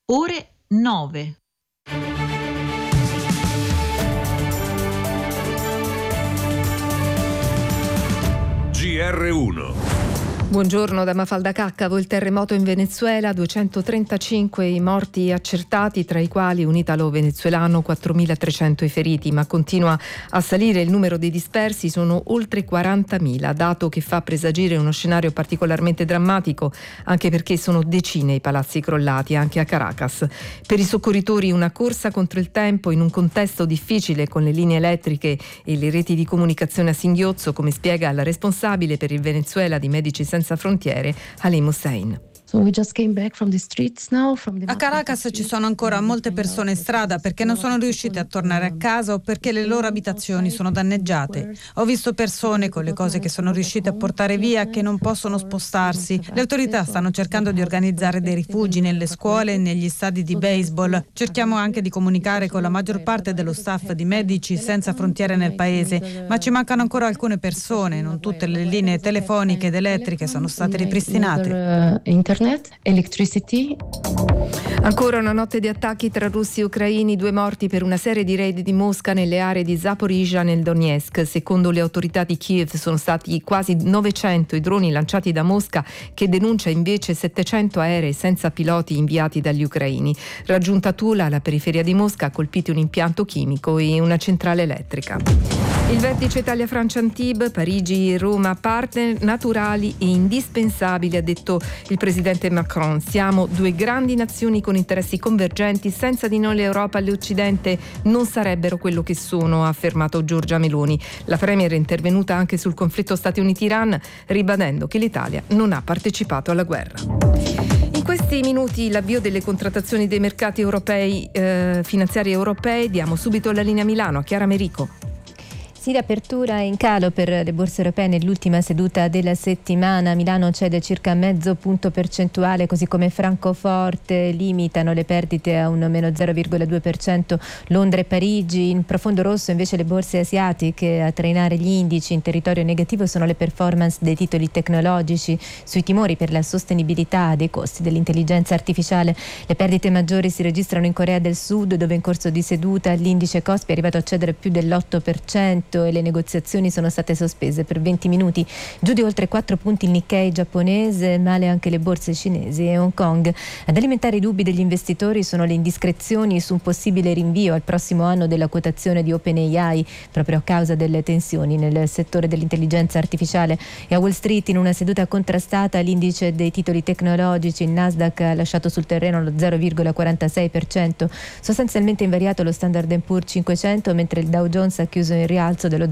ore 9. GR1. Buongiorno da Mafalda Caccavo. Il terremoto in Venezuela, 235 i morti accertati, tra i quali un italo-venezuelano, 4.300 i feriti, ma continua a salire il numero dei dispersi, sono oltre 40.000, dato che fa presagire uno scenario particolarmente drammatico, anche perché sono decine i palazzi crollati, anche a Caracas. Per i soccorritori una corsa contro il tempo in un contesto difficile con le linee elettriche e le reti di comunicazione a singhiozzo, come spiega la responsabile per il Venezuela di Medici Senza Frontiere, Halim Hussein. A Caracas ci sono ancora molte persone in strada perché non sono riuscite a tornare a casa o perché le loro abitazioni sono danneggiate. Ho visto persone con le cose che sono riuscite a portare via che non possono spostarsi. Le autorità stanno cercando di organizzare dei rifugi nelle scuole e negli stadi di baseball. Cerchiamo anche di comunicare con la maggior parte dello staff di Medici Senza Frontiere nel paese, ma ci mancano ancora alcune persone. Non tutte le linee telefoniche ed elettriche sono state ripristinate. Electricity. Ancora una notte di attacchi tra russi e ucraini, 2 morti per una serie di raid di Mosca nelle aree di Zaporizhzhia nel Donetsk. Secondo le autorità di Kiev sono stati quasi 900 i droni lanciati da Mosca, che denuncia invece 700 aerei senza piloti inviati dagli ucraini. Raggiunta Tula, alla periferia di Mosca, ha colpito un impianto chimico e una centrale elettrica. Il vertice Italia-Francia-Antibes, Parigi e Roma, partner naturali e indispensabili, ha detto il presidente Macron. Siamo 2 grandi nazioni con interessi convergenti, senza di noi l'Europa e l'Occidente non sarebbero quello che sono, ha affermato Giorgia Meloni. La premier è intervenuta anche sul conflitto Stati Uniti-Iran, ribadendo che l'Italia non ha partecipato alla guerra. In questi minuti l'avvio delle contrattazioni dei mercati europei, finanziari europei. Diamo subito la linea Milano a Chiara Merico. Sì, l'apertura è in calo per le borse europee nell'ultima seduta della settimana. Milano cede circa mezzo punto percentuale, così come Francoforte limitano le perdite a un meno 0,2%. Londra e Parigi in profondo rosso, invece le borse asiatiche. A trainare gli indici in territorio negativo sono le performance dei titoli tecnologici sui timori per la sostenibilità dei costi dell'intelligenza artificiale. Le perdite maggiori si registrano in Corea del Sud, dove in corso di seduta l'indice Kospi è arrivato a cedere più dell'8%. E le negoziazioni sono state sospese per 20 minuti. Giù di oltre 4 punti il Nikkei giapponese, male anche le borse cinesi e Hong Kong. Ad alimentare i dubbi degli investitori sono le indiscrezioni su un possibile rinvio al prossimo anno della quotazione di OpenAI, proprio a causa delle tensioni nel settore dell'intelligenza artificiale. E a Wall Street, in una seduta contrastata, l'indice dei titoli tecnologici, il Nasdaq, ha lasciato sul terreno lo 0,46%, sostanzialmente invariato lo Standard & Poor's 500, mentre il Dow Jones ha chiuso in rialzo dello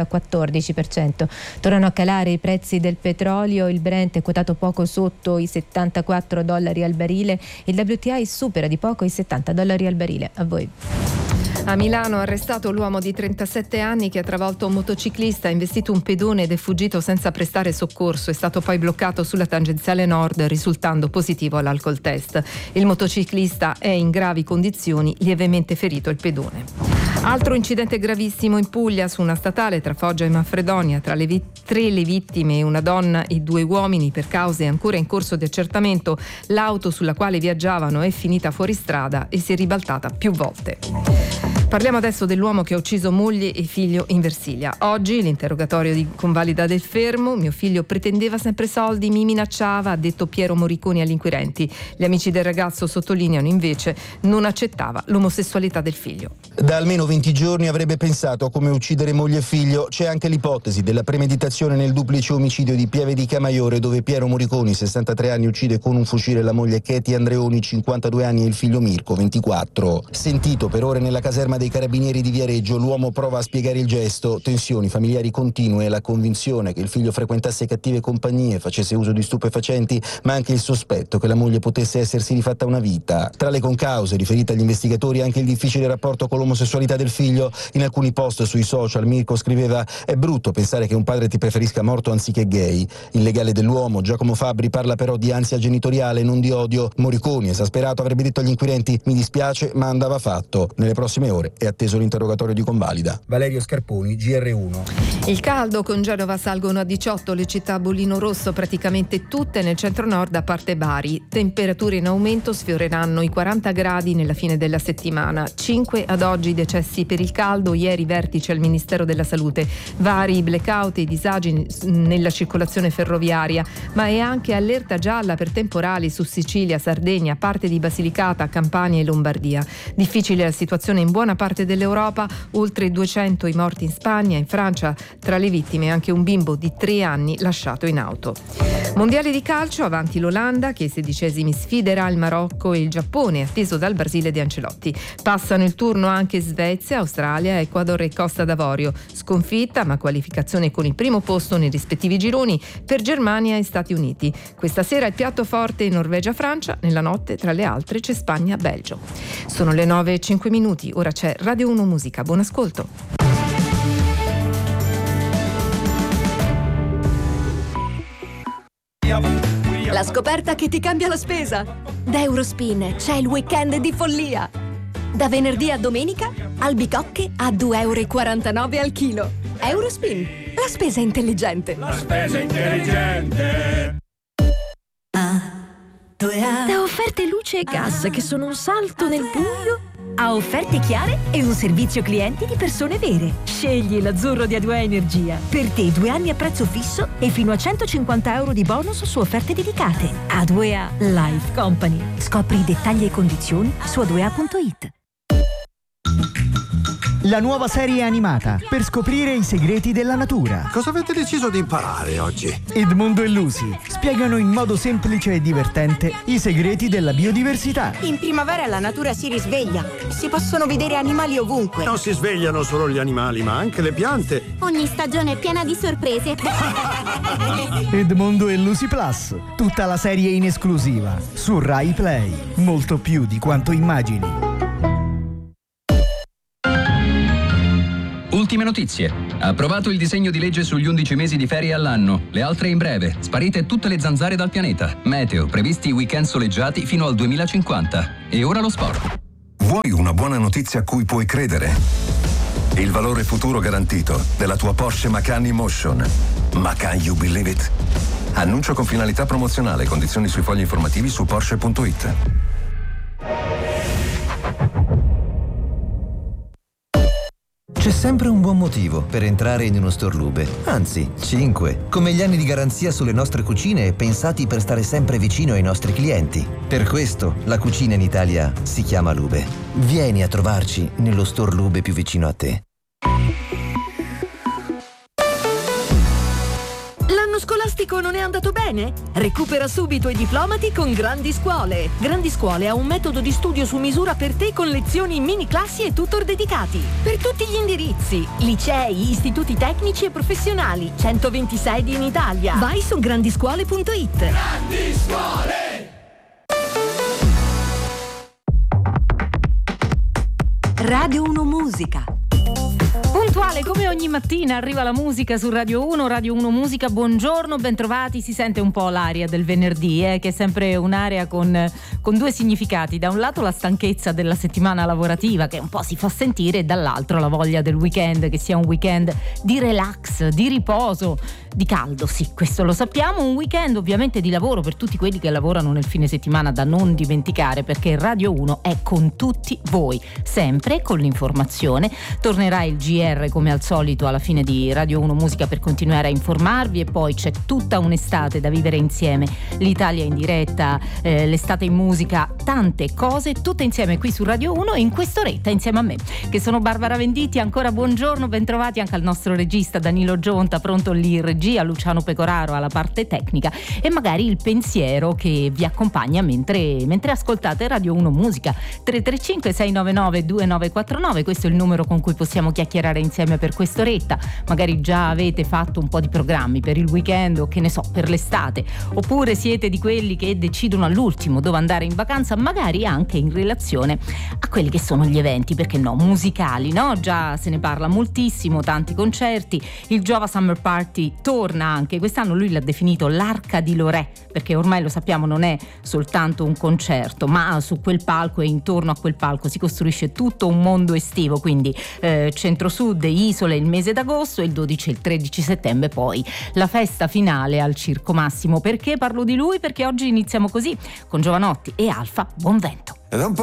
0,14%. Tornano a calare i prezzi del petrolio, il Brent è quotato poco sotto i $74 al barile, il WTI supera di poco i $70 al barile. A voi. A Milano arrestato l'uomo di 37 anni che ha travolto un motociclista, ha investito un pedone ed è fuggito senza prestare soccorso. È stato poi bloccato sulla tangenziale nord, risultando positivo all'alcol test. Il motociclista è in gravi condizioni, lievemente ferito il pedone. Altro incidente gravissimo in Puglia su una statale tra Foggia e Manfredonia. Tra le 3 le vittime, una donna e 2 uomini, per cause ancora in corso di accertamento. L'auto sulla quale viaggiavano è finita fuori strada e si è ribaltata più volte. Parliamo adesso dell'uomo che ha ucciso moglie e figlio in Versilia. Oggi l'interrogatorio di convalida del fermo. Mio figlio pretendeva sempre soldi, mi minacciava, ha detto Piero Moriconi agli inquirenti. Gli amici del ragazzo sottolineano invece non accettava l'omosessualità del figlio. Da almeno 20 giorni avrebbe pensato a come uccidere moglie e figlio. C'è anche l'ipotesi della premeditazione nel duplice omicidio di Pieve di Camaiore, dove Piero Moriconi, 63 anni, uccide con un fucile la moglie Katie Andreoni, 52 anni, e il figlio Mirko, 24. Sentito per ore nella caserma dei carabinieri di Viareggio, l'uomo prova a spiegare il gesto. Tensioni familiari continue e la convinzione che il figlio frequentasse cattive compagnie, facesse uso di stupefacenti, ma anche il sospetto che la moglie potesse essersi rifatta una vita. Tra le concause riferite agli investigatori anche il difficile rapporto con l'omosessualità del figlio. In alcuni post sui social Mirko scriveva: è brutto pensare che un padre ti preferisca morto anziché gay. Il legale dell'uomo, Giacomo Fabbri, parla però di ansia genitoriale, non di odio. Moriconi, esasperato, avrebbe detto agli inquirenti: mi dispiace ma andava fatto. Nelle prossime ore Inter. È atteso l'interrogatorio di convalida. Valerio Scarponi, GR1. Il caldo, con Genova salgono a 18 le città a bollino rosso, praticamente tutte nel centro-nord a parte Bari. Temperature in aumento, sfioreranno i 40 gradi nella fine della settimana. 5 ad oggi decessi per il caldo, ieri vertice al Ministero della Salute. Vari blackout e disagi nella circolazione ferroviaria, ma è anche allerta gialla per temporali su Sicilia, Sardegna, parte di Basilicata, Campania e Lombardia. Difficile la situazione in buona parte dell'Europa, oltre 200 i morti in Spagna, in Francia, tra le vittime anche un bimbo di 3 anni lasciato in auto. Mondiale di calcio, avanti l'Olanda che ai 16esimi sfiderà il Marocco e il Giappone, atteso dal Brasile di Ancelotti. Passano il turno anche Svezia, Australia, Ecuador e Costa d'Avorio. Sconfitta ma qualificazione con il primo posto nei rispettivi gironi per Germania e Stati Uniti. Questa sera il piatto forte Norvegia-Francia, nella notte tra le altre c'è Spagna-Belgio. Sono le 9:05, ora c'è Radio 1 Musica. Buon ascolto. La scoperta che ti cambia la spesa. Da Eurospin c'è il weekend di follia. Da venerdì a domenica, albicocche a 2,49 € al chilo. Eurospin, la spesa intelligente. La spesa intelligente. Da offerte luce e gas che sono un salto nel buio a offerte chiare e un servizio clienti di persone vere. Scegli l'azzurro di A2A Energia. Per te 2 anni a prezzo fisso e fino a 150 € di bonus su offerte dedicate. A2A Life Company. Scopri i dettagli e condizioni su a2a.it. La nuova serie animata per scoprire i segreti della natura. Cosa avete deciso di imparare oggi? Edmondo e Lucy spiegano in modo semplice e divertente i segreti della biodiversità. In primavera la natura si risveglia. Si possono vedere animali ovunque. Non si svegliano solo gli animali, ma anche le piante. Ogni stagione è piena di sorprese. Edmondo e Lucy Plus. Tutta la serie in esclusiva su Rai Play. Molto più di quanto immagini. Ultime notizie. Approvato il disegno di legge sugli 11 mesi di ferie all'anno. Le altre in breve. Sparite tutte le zanzare dal pianeta. Meteo. Previsti weekend soleggiati fino al 2050. E ora lo sport. Vuoi una buona notizia a cui puoi credere? Il valore futuro garantito della tua Porsche Macan E-Motion. Ma can you believe it? Annuncio con finalità promozionale. Condizioni sui fogli informativi su Porsche.it. C'è sempre un buon motivo per entrare in uno store Lube, anzi 5, come gli anni di garanzia sulle nostre cucine pensati per stare sempre vicino ai nostri clienti. Per questo la cucina in Italia si chiama Lube. Vieni a trovarci nello store Lube più vicino a te. L'anno scolastico non è andato bene? Recupera subito i diplomati con Grandi Scuole. Grandi Scuole ha un metodo di studio su misura per te con lezioni, mini classi e tutor dedicati. Per tutti gli indirizzi, licei, istituti tecnici e professionali, 120 sedi in Italia. Vai su grandiscuole.it. Grandi Scuole! Radio 1 Musica. Puntuale come ogni mattina arriva la musica su Radio 1, Radio 1 Musica, buongiorno, bentrovati. Si sente un po' l'aria del venerdì, che è sempre un'area con due significati. Da un lato la stanchezza della settimana lavorativa che un po' si fa sentire, e dall'altro la voglia del weekend, che sia un weekend di relax, di riposo, di caldo, sì, questo lo sappiamo. Un weekend ovviamente di lavoro per tutti quelli che lavorano nel fine settimana, da non dimenticare, perché Radio 1 è con tutti voi, sempre con l'informazione. Tornerà il GR come al solito alla fine di Radio 1 Musica per continuare a informarvi, e poi c'è tutta un'estate da vivere insieme, l'Italia in diretta, l'estate in musica, tante cose tutte insieme qui su Radio 1 e in quest'oretta insieme a me, che sono Barbara Venditti. Ancora buongiorno, bentrovati anche al nostro regista Danilo Gionta, pronto lì in regia, Luciano Pecoraro alla parte tecnica, e magari il pensiero che vi accompagna mentre ascoltate Radio 1 Musica. 335 699 2949, questo è il numero con cui possiamo chiacchierare insieme insieme per quest'oretta. Magari già avete fatto un po' di programmi per il weekend o che ne so, per l'estate, oppure siete di quelli che decidono all'ultimo dove andare in vacanza, magari anche in relazione a quelli che sono gli eventi, perché no, musicali, no? Già se ne parla moltissimo, tanti concerti. Il Giova Summer Party torna anche quest'anno, lui l'ha definito l'Arca di Lorè, perché ormai lo sappiamo non è soltanto un concerto, ma su quel palco e intorno a quel palco si costruisce tutto un mondo estivo, quindi centro-sud, isole il mese d'agosto e il 12 e il 13 settembre poi la festa finale al Circo Massimo. Perché parlo di lui? Perché oggi iniziamo così con Giovanotti e Alfa. Buon vento.